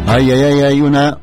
Hay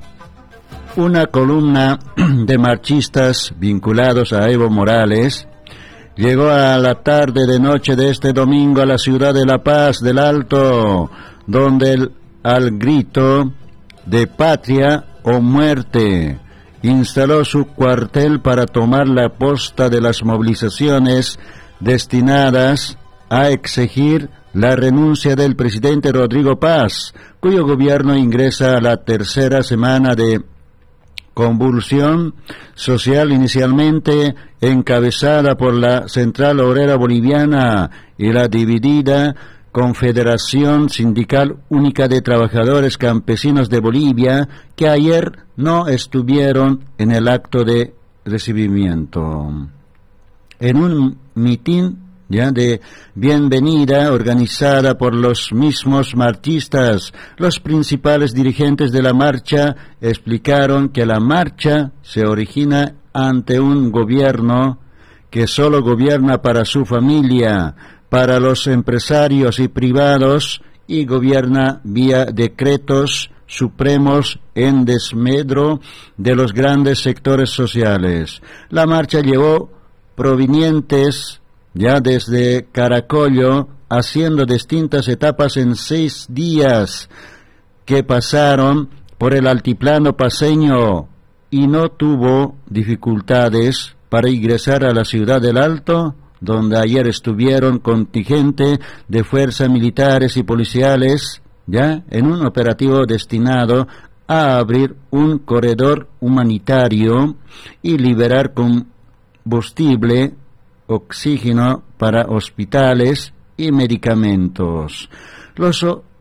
una columna de marchistas vinculados a Evo Morales. Llegó a la tarde de noche de este domingo a la ciudad de La Paz del Alto, donde al grito de patria o muerte instaló su cuartel para tomar la posta de las movilizaciones destinadas a exigir la renuncia del presidente Rodrigo Paz, cuyo gobierno ingresa a la tercera semana de convulsión social, inicialmente encabezada por la Central Obrera Boliviana y la dividida Confederación Sindical Única de Trabajadores Campesinos de Bolivia, que ayer no estuvieron en el acto de recibimiento. En un mitin de bienvenida organizada por los mismos marchistas, los principales dirigentes de la marcha explicaron que la marcha se origina ante un gobierno que solo gobierna para su familia, para los empresarios y privados, y gobierna vía decretos supremos en desmedro de los grandes sectores sociales. La marcha llevó provenientes ya desde Caracollo, haciendo distintas etapas en 6 días que pasaron por el altiplano paceño, y no tuvo dificultades para ingresar a la ciudad del Alto, donde ayer estuvieron contingente de fuerzas militares y policiales, ya en un operativo destinado a abrir un corredor humanitario y liberar combustible, oxígeno para hospitales y medicamentos. Los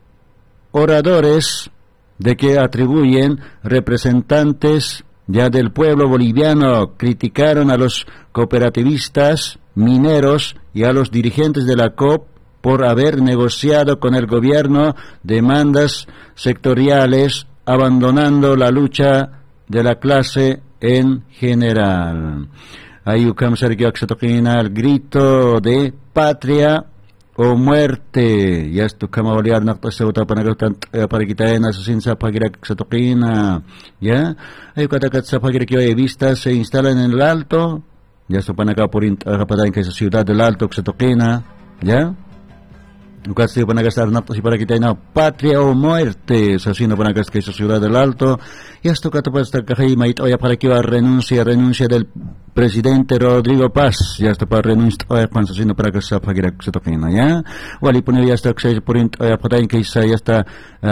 oradores de que atribuyen representantes ya del pueblo boliviano criticaron a los cooperativistas, mineros y a los dirigentes de la COP por haber negociado con el gobierno demandas sectoriales, abandonando la lucha de la clase en general. Ayukam Sergio Axatoquina, al grito de patria o muerte. Ya esto kama waliar naktasauta panagutan para kita en asasin sa pagirak Axatoquina. Ya, ay katakat sa pagirak yo vista se instalan en el Alto. Ya esto panagapurin kapadain kay sa ciudad del Alto Axatoquina. Ya. Ukas tayo panagastar naktas para kita na patria o muerte. Sa sino panagas kay sa ciudad del Alto. Ya esto katapas takay mait oya para kiwa renuncia del presidente Rodrigo Paz. Ya está para renunciar oya pansasino para que sa pagirak sa tokina, ya. Wali po ya está kay purin oya patayin kay sa ya está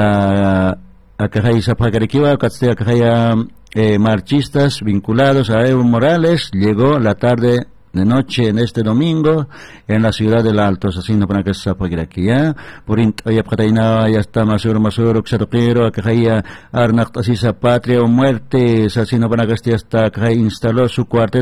akay sa pagarikiwa katste akay marchistas vinculados a Evo Morales. Llegó la tarde de noche en este domingo en la ciudad del Alto, asesino para que se pague aquí, ya. Por ya pataina ya está masuro xatoquero akay arnak así sa patria o muerte, asesino para que hasta instaló su cuartel